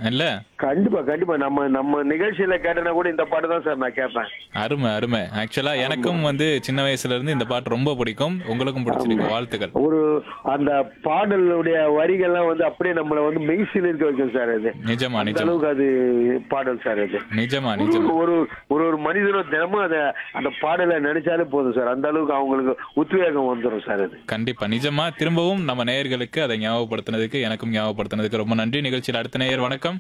இல்ல? கண்டிப்பா கண்டிப்பா நம்ம நம்ம நிகழ்ச்சியில கேட்டனா கூட இந்த பாட்டு தான் சார் நான் கேட்பேன். அருமை, அருமை. ஆக்சுவலா ஆமா எனக்கும் வந்து சின்ன வயசுல இருந்து இந்த பாட்டு ரொம்ப பிடிக்கும். உங்களுக்கும் ஆமா. பிடிச்சிருக்கு. வாழ்த்துக்கள். ஒரு அந்த பாடலுடைய வரிகள்லாம் வந்து அப்படியே நம்மள வந்து மெய்சில் இருக்க வைக்கும் சார் அது. நிஜமா, அந்த நிஜமா. அளவுக்கு அது பாடல் சார் அது. நிஜமா, ஒரு நிஜமா. ஒரு ஒரு ஒரு மனிதனும் தினமும் அந்த பாடலை நினைச்சாலே போதும் சார். அந்த அளவுக்கு அவங்களுக்கு உத்வேகம் வந்துடும் சார் அது. கண்டிப்பா. நிஜமா திரும்பவும் நம்ம நேயர்களுக்கு அதை ஞாபகப்படுத்தினதுக்கு, எனக்கும் ஞாபகப்படுத்தினதுக்கு ரொம்ப நன்றி. நிகழ்ச்சியில் அடுத்த நேயர் வணக்கம்.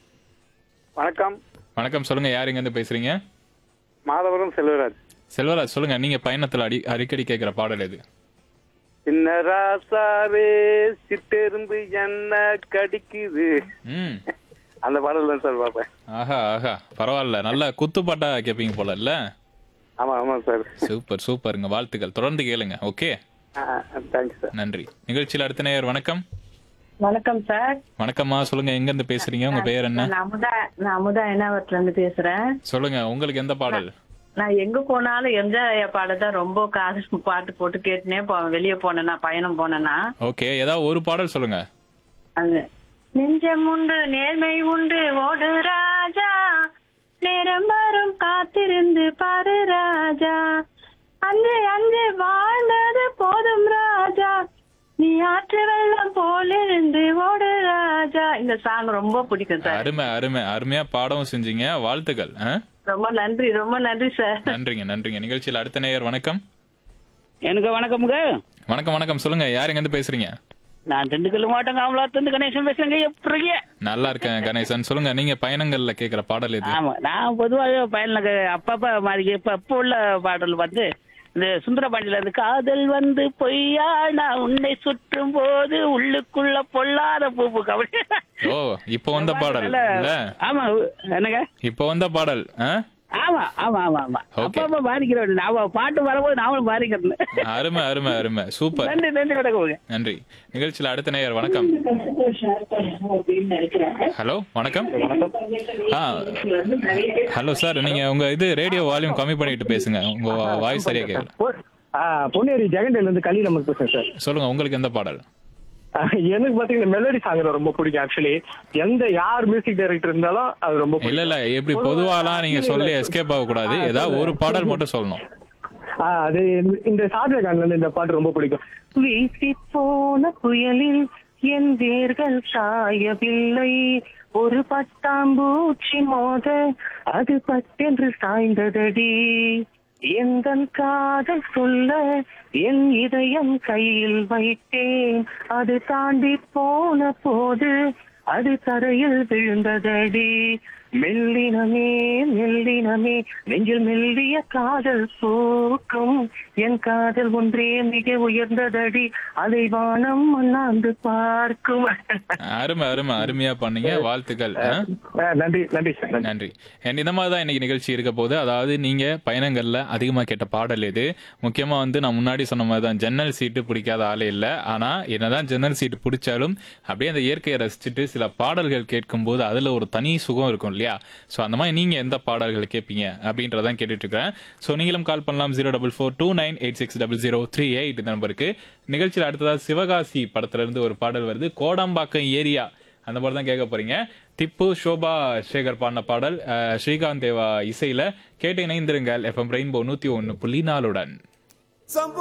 வணக்கம். வணக்கம். சொல்லுங்க. யார் எங்க இருந்து பேசுறீங்க? மாதவரம் செல்வராஜ். செல்வராஜ் சொல்லுங்க. நீங்க பயணத்துல அடிக்கடி கேட்கிற பாடல் எது? சின்ன ராசாவே சிட்டெரும்பு என்ன கடிக்குது. ம். அந்த பாடல் தான் சார் பார்ப்பேன். ஆஹா, ஆஹா. பரவாயில்ல. நல்ல குத்துப்பாட்டா கேட்பீங்க போல இல்ல? ஆமா ஆமா சார். சூப்பர், சூப்பருங்க. வாழ்த்துக்கள். தொடர்ந்து கேளுங்க. ஓகே. Thanks sir. நன்றி. நிகழ்ச்சியில் அடுத்த நேயர் வணக்கம். வணக்கம் சார். வணக்கம்மா. சொல்லுங்க. எங்க இருந்து பேசுறீங்க? உங்க பெயர் என்ன? நான் அமுதா என்னாவரத்துல இருந்து பேசுறேன். சொல்லுங்க. உங்களுக்கு எந்த பாடல்? நான் எங்க போனாலும் எம்ஜிஆர் பாடல் தான் ரொம்ப காசு பாட்டு போட்டு கேட்டுனே போவேன். வெளியே போனேன்னா பயணம் போனேன்னா ஓகே. ஏதாவது ஒரு பாடல் சொல்லுங்க. அது நெஞ்சம் உண்டு நேர்மை உண்டு ஓடு ராஜா, நேரம் வரும் காத்திருந்து பாரு ராஜா, அன்று அன்று வாழ்ந்தது போதும் ராஜா, நீ ஆற்று வெள்ளம் போல இருந்து ஓடு ராஜா. இந்த சாங் ரொம்ப பிடிக்கும் சார். அருமை, அருமை. அருமையா பாடவும் செஞ்சீங்க. வாழ்த்துக்கள். ரொம்ப நன்றி சார். நன்றிங்க, நன்றிங்க. நிகழ்ச்சியில் அடுத்த நேயர் வணக்கம். எனக்கு வணக்கமுங்க. வணக்கம், வணக்கம். சொல்லுங்க. யார் எங்க இருந்து பேசுறீங்க? நான் திண்டுக்கல் மாவட்டம் காமலாத்திலிருந்து கணேசன் பேசுறேங்க. எப்படி நல்லா இருக்கேன் கணேசன். சொல்லுங்க. நீங்க பயணங்கள்ல கேக்குற பாடல் எது? ஆமா, நான் பொதுவாக பயனுக்கு அப்பப்ப மாதிரி இப்ப உள்ள பாடல் வந்து இந்த சுந்தரபாண்டியில இருந்து காதல் வந்து பொய்யா நான் உன்னை சுற்றும் போது உள்ளுக்குள்ள பொல்லாத பூப்பு கவலை. ஓ, இப்போ வந்த பாடல் இல்ல? ஆமா என்னங்க இப்போ வந்த பாடல். ஆமா ஆமா ஆமா ஆமா அப்பப்ப பாதிக்கிறேன். நான் பாட்டு வரும்போது நாமளும் பாதிக்கிறேன். அருமை, அருமை, அருமை. சூப்பர். நன்றி நன்றி வணக்கம். நன்றி. நிகழ்ச்சியில் அடுத்த நேயர் வணக்கம். ஹலோ வணக்கம். Hello sir. நீங்க உங்க இது ரேடியோ வால்யூம் கம்மி பண்ணிட்டு பேசுங்க. உங்க வாய்ஸ் சரியா கேட்கல. பொன்னேரி ஜெகண்டையில இருந்து கலீல் அமர் பேசுறேன் சார். சொல்லுங்க. உங்களுக்கு எந்த பாடல்? எனக்கு பாத்தீங்கன்னா மெலோடி சாங் ரொம்ப பிடிக்கும். ஆக்சுவலி யார் மியூசிக் டைரக்டர் இருந்தாலும் அது ரொம்ப பிடிக்கும். இல்ல எப்படி பொதுவாலாம் நீங்க சொல்லி எஸ்கேப் ஆக கூடாது. ஏதாவது ஒரு பாடல் மட்டும் சொல்லணும். அது இந்த ஷாஜகான்ல இருந்து இந்த பாட்டு ரொம்ப பிடிக்கும். வீசி போன புயலில் என் வேர்கள் சாயவில்லை, ஒரு பட்டாம்பூச்சி மோத அது பட்டென்று சாய்ந்ததடி, எந்தன் காதல் சொல்ல என் இதயம் கையில் வைத்தேன், அது தாண்டி போன போது அது தரையில் விழுந்ததடி, மெல்லினமே மெல்லினமே நெஞ்சில் மெல்லிய காதல் பூக்கும், என் காதல் ஒன்றே மிக உயர்ந்ததடி, அதை வானம் அண்ணாந்து பார்க்கும். அருமை, அருமை. அருமையா பண்ணீங்க. வாழ்த்துக்கள். நன்றி நன்றி சார். நன்றி. இந்த மாதிரி தான் இன்னைக்கு நிகழ்ச்சி இருக்க போது. அதாவது நீங்க பயணங்கள்ல அதிகமா கேட்ட பாடல் எது? முக்கியமா வந்து நான் முன்னாடி சொன்ன மாதிரி தான் ஜன்னல் சீட்டு பிடிக்காத ஆளே இல்ல. ஆனா என்னதான் ஜன்னல் சீட்டு பிடிச்சாலும் அப்படியே அந்த இயற்கையை ரசிச்சுட்டு சில பாடல்கள் கேட்கும் போது அதுல ஒரு தனி சுகம் இருக்கும் இல்லையா? சோ அந்த மாதிரி நீங்க எந்த பாடல்கள் கேட்பீங்க அப்படின்றதான் கேட்டுட்டு இருக்கிறேன். சோ நீங்களும் கால் பண்ணலாம் 04429860038 இந்த நம்பருக்கு. நிகழ்ச்சியில் அடுத்ததா சிவகாசி படத்துல இருந்து ஒரு பாடல் வருது. கோடம்பாக்கம் ஏரியா அந்த மாதிரி தான் கேட்க போறீங்க. திப்பு சோபா சேகர் பாடின பாடல். ஸ்ரீகாந்த் தேவா இசையில கேட்டு இணைந்திருங்கள். FM rainbow 101.4